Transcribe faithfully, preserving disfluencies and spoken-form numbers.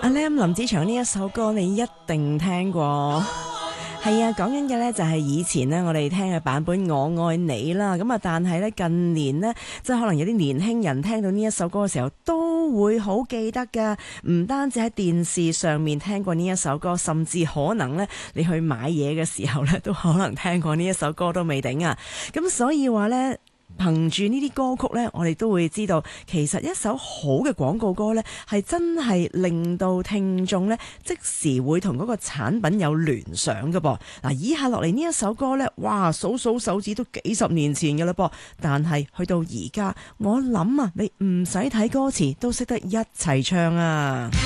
阿 Lam 林子祥呢一首歌你一定聽過。係啊，講緊嘅呢就係以前呢我哋聽嘅版本《我愛你》啦，咁啊但係呢近年呢，即係可能有啲年輕人聽到呢一首歌嘅時候都會好記得㗎，唔單止喺電視上面聽過呢一首歌，甚至可能呢你去買嘢嘅時候呢都可能聽過呢一首歌都未定啊，咁所以話呢，憑住呢啲歌曲呢，我哋都會知道，其實一首好嘅廣告歌呢，係真係令到聽眾呢即時會同嗰個產品有聯想㗎噃。嗱，以下落嚟呢一首歌呢，哇，數數手指都幾十年前㗎啦噃，但係去到而家，我諗啊，你唔使睇歌詞都識得一齊唱啊！